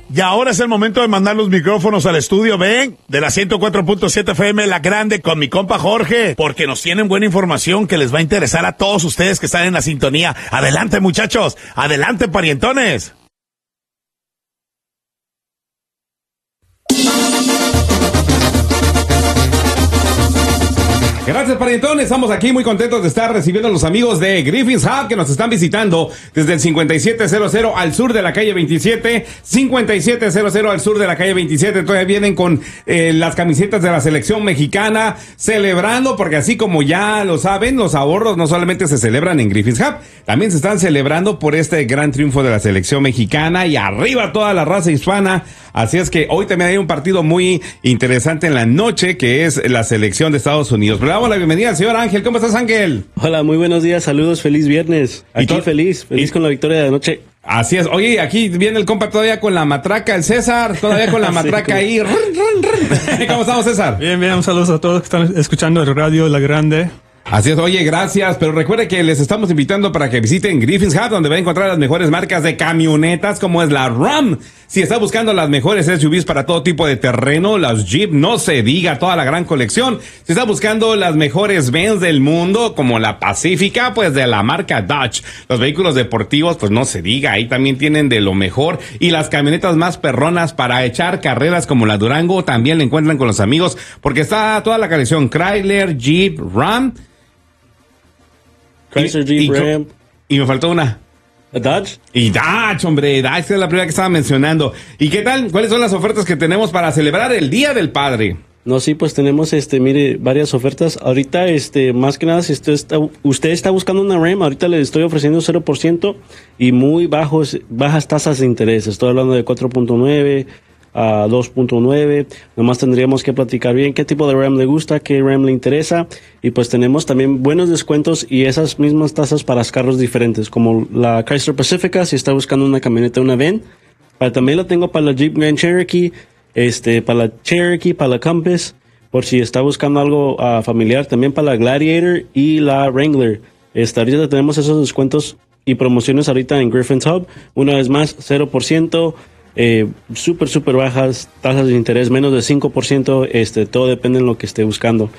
Y ahora es el momento de mandar los micrófonos al estudio, ven, de la 104.7 FM La Grande con mi compa Jorge, porque nos tienen buena información que les va a interesar a todos ustedes que están en la sintonía. Adelante, muchachos, adelante, parientones. Gracias, parientones. Estamos aquí muy contentos de estar recibiendo a los amigos de Griffin's Hub que nos están visitando desde el 5700 al sur de la calle 27. 5700 al sur de la calle 27. Todavía vienen con las camisetas de la selección mexicana, celebrando, porque así como ya lo saben, los ahorros no solamente se celebran en Griffin's Hub, también se están celebrando por este gran triunfo de la selección mexicana y arriba toda la raza hispana. Así es que hoy también hay un partido muy interesante en la noche, que es la selección de Estados Unidos. Pero le damos la bienvenida al señor Ángel. ¿Cómo estás, Ángel? Hola, muy buenos días, saludos, feliz viernes. Aquí feliz con la victoria de anoche. Así es. Oye, aquí viene el compa todavía con la matraca, el César, todavía con la matraca ahí. ¿Cómo estamos, César? Bien, un saludo a todos que están escuchando el radio La Grande. Así es, oye, gracias, pero recuerde que les estamos invitando para que visiten Griffin's Hub, donde va a encontrar las mejores marcas de camionetas, como es la Ram. Si está buscando las mejores SUVs para todo tipo de terreno, las Jeep, no se diga, toda la gran colección. Si está buscando las mejores Benz del mundo, como la Pacífica, pues de la marca Dodge. Los vehículos deportivos, pues no se diga, ahí también tienen de lo mejor. Y las camionetas más perronas para echar carreras, como la Durango, también la encuentran con los amigos, porque está toda la colección Chrysler, Jeep, Ram. Chrysler, Jeep, Ram. Y me faltó una. ¿Dodge? Y Dodge, hombre, Dodge es la primera que estaba mencionando. ¿Y qué tal? ¿Cuáles son las ofertas que tenemos para celebrar el Día del Padre? No, sí, pues tenemos, mire, varias ofertas. Ahorita, más que nada, si usted está buscando una RAM, ahorita le estoy ofreciendo 0% y muy bajas tasas de interés. Estoy hablando de 4.9 a 2.9. Nomás tendríamos que platicar bien qué tipo de RAM le gusta, qué RAM le interesa. Y pues tenemos también buenos descuentos y esas mismas tasas para carros diferentes, como la Chrysler Pacifica, si está buscando una camioneta, una van. También la tengo para la Jeep Grand Cherokee, para la Cherokee, para la Compass, por si está buscando algo familiar. También para la Gladiator y la Wrangler. Ahorita tenemos esos descuentos y promociones ahorita en Griffin's Hub. Una vez más, 0%. Súper bajas tasas de interés, menos de 5%, todo depende de lo que esté buscando.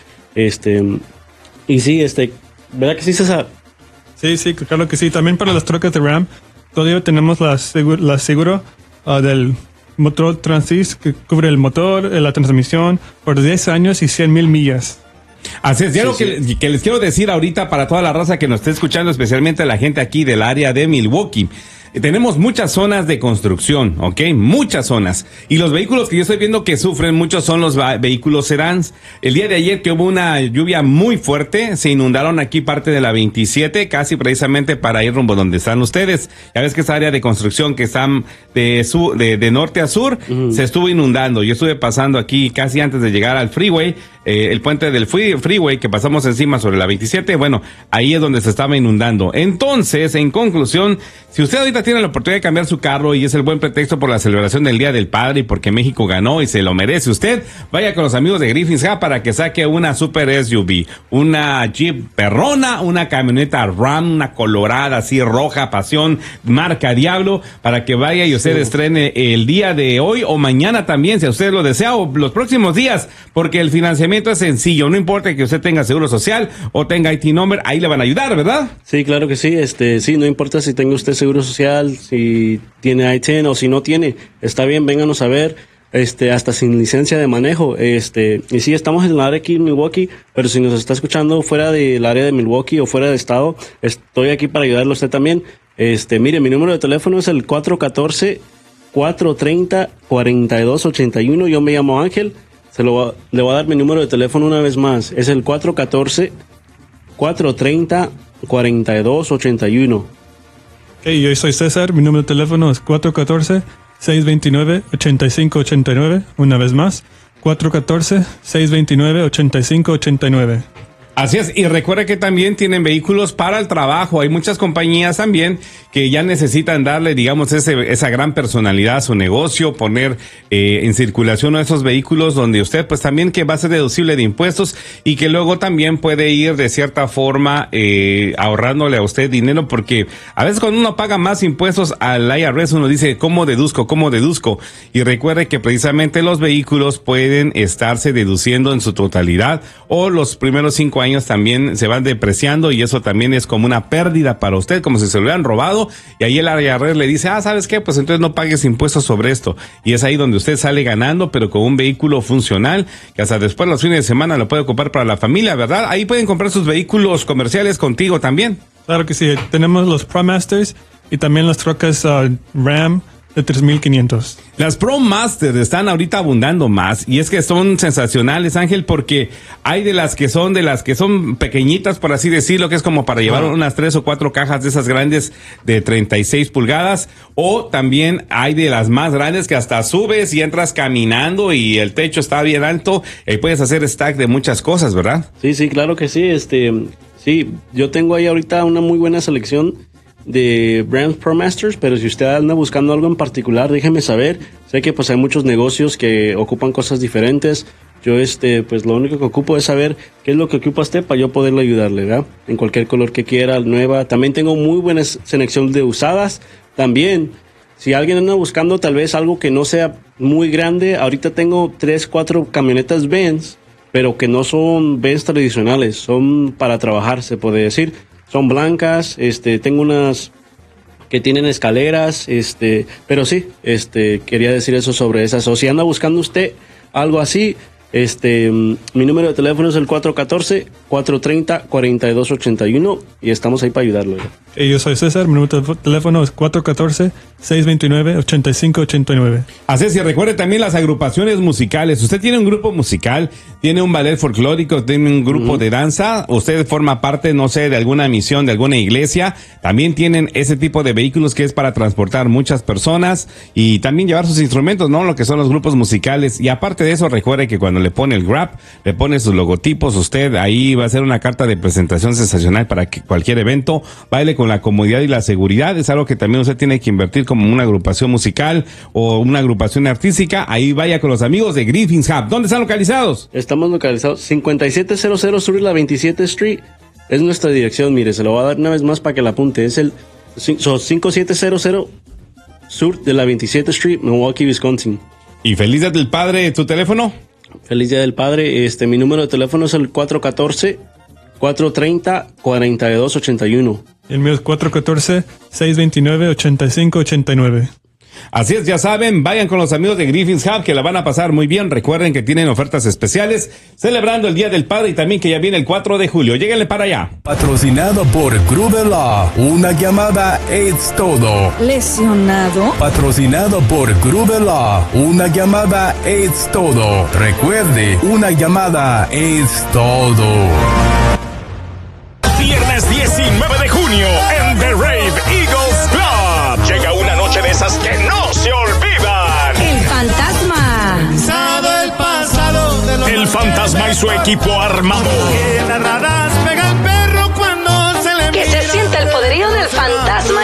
Y sí, ¿verdad que sí, César? Sí, claro que sí. También para las trocas de Ram, todavía tenemos la seguro del motor Transis, que cubre el motor, la transmisión, por 10 años y 100,000 millas. Así es, algo que les quiero decir ahorita para toda la raza que nos esté escuchando, especialmente la gente aquí del área de Milwaukee. Tenemos muchas zonas de construcción, ¿ok? Muchas zonas. Y los vehículos que yo estoy viendo que sufren mucho son los vehículos sedans. El día de ayer que hubo una lluvia muy fuerte, se inundaron aquí parte de la 27, casi precisamente para ir rumbo donde están ustedes. Ya ves que esa área de construcción que están de norte a sur, se estuvo inundando. Yo estuve pasando aquí casi antes de llegar al freeway, el puente del freeway que pasamos encima sobre la 27, bueno, ahí es donde se estaba inundando. Entonces, en conclusión, si usted ahorita tiene la oportunidad de cambiar su carro y es el buen pretexto por la celebración del Día del Padre y porque México ganó y se lo merece usted, vaya con los amigos de Griffin's Hub para que saque una super SUV, una Jeep perrona, una camioneta Ram, una colorada así roja, pasión, marca Diablo, para que vaya y usted estrene el día de hoy o mañana también, si usted lo desea, o los próximos días, porque el financiamiento es sencillo, no importa que usted tenga seguro social o tenga IT number, ahí le van a ayudar, ¿verdad? Sí, claro que sí, sí, no importa si tenga usted seguro social, si tiene I-10 o si no tiene, está bien, vénganos a ver, hasta sin licencia de manejo, y sí, estamos en el área aquí en Milwaukee, pero si nos está escuchando fuera del área de Milwaukee o fuera de estado, estoy aquí para ayudarlo a usted también. Mire, mi número de teléfono es el 414-430-4281, yo me llamo Ángel. Le voy a dar mi número de teléfono una vez más. Es el 414-430-4281. Ok, yo soy César. Mi número de teléfono es 414-629-8589. Una vez más, 414-629-8589. Así es, y recuerda que también tienen vehículos para el trabajo. Hay muchas compañías también que ya necesitan darle, digamos, esa gran personalidad a su negocio, poner en circulación esos vehículos donde usted pues también que va a ser deducible de impuestos y que luego también puede ir de cierta forma ahorrándole a usted dinero, porque a veces cuando uno paga más impuestos al IRS uno dice, ¿cómo deduzco? Y recuerde que precisamente los vehículos pueden estarse deduciendo en su totalidad, o los primeros 5 años también se van depreciando, y eso también es como una pérdida para usted, como si se lo hubieran robado, y ahí el IRS le dice, ¿sabes qué? Pues entonces no pagues impuestos sobre esto, y es ahí donde usted sale ganando, pero con un vehículo funcional, que hasta después los fines de semana lo puede ocupar para la familia, ¿verdad? Ahí pueden comprar sus vehículos comerciales contigo también. Claro que sí, tenemos los ProMasters y también las trocas Ram de 3,500. Las ProMaster están ahorita abundando más, y es que son sensacionales, Ángel, porque hay de las que son pequeñitas, por así decirlo, que es como para llevar unas 3 o 4 cajas de esas grandes de 36 pulgadas, o también hay de las más grandes que hasta subes y entras caminando y el techo está bien alto, y puedes hacer stack de muchas cosas, ¿verdad? Sí, claro que sí. Sí, yo tengo ahí ahorita una muy buena selección de Brands ProMasters, pero si usted anda buscando algo en particular, déjeme saber. Sé que pues hay muchos negocios que ocupan cosas diferentes. Yo pues lo único que ocupo es saber qué es lo que ocupa usted para yo poderle ayudarle, ¿verdad? En cualquier color que quiera, nueva. También tengo muy buena selección de usadas. También, si alguien anda buscando tal vez algo que no sea muy grande, ahorita tengo 3, 4 camionetas Benz, pero que no son Benz tradicionales, son para trabajar, se puede decir. Son blancas, tengo unas que tienen escaleras, pero sí, quería decir eso sobre esas. O si anda buscando usted algo así, mi número de teléfono es el 414-430-4281 y estamos ahí para ayudarlo. Yo soy César, mi número de teléfono es 414-629-8589. Así es, y recuerde también las agrupaciones musicales. Usted tiene un grupo musical, tiene un ballet folclórico, tiene un grupo de danza, usted forma parte, no sé, de alguna misión, de alguna iglesia, también tienen ese tipo de vehículos que es para transportar muchas personas y también llevar sus instrumentos, ¿no? Lo que son los grupos musicales. Y aparte de eso, recuerde que cuando le pone el Grab, le pone sus logotipos, usted ahí va a hacer una carta de presentación sensacional para que cualquier evento baile con la comodidad y la seguridad. Es algo que también usted tiene que invertir como una agrupación musical o una agrupación artística. Ahí vaya con los amigos de Griffin's Hub. ¿Dónde están localizados? Estamos localizados 5700 sur de la 27 Street. Es nuestra dirección, mire, se lo voy a dar una vez más para que la apunte. Es el 5700 sur de la 27 Street, Milwaukee, Wisconsin. Y feliz día del padre, ¿tu teléfono? Feliz día del padre. Mi número de teléfono es el 414-430-4281. El mío es 414-629-8589. Así es, ya saben, vayan con los amigos de Griffin's Hub que la van a pasar muy bien. Recuerden que tienen ofertas especiales celebrando el Día del Padre y también que ya viene el 4 de julio. Lléguenle para allá. Patrocinado por Gruber Law. Una llamada es todo. ¿Lesionado? Patrocinado por Gruber Law. Una llamada es todo. Recuerde, una llamada es todo. Viernes 19 de junio en The Rave Eagles Club. Llega una noche de esas que no se olvidan. El fantasma. El fantasma y su equipo armado. Que se sienta el poderío del fantasma.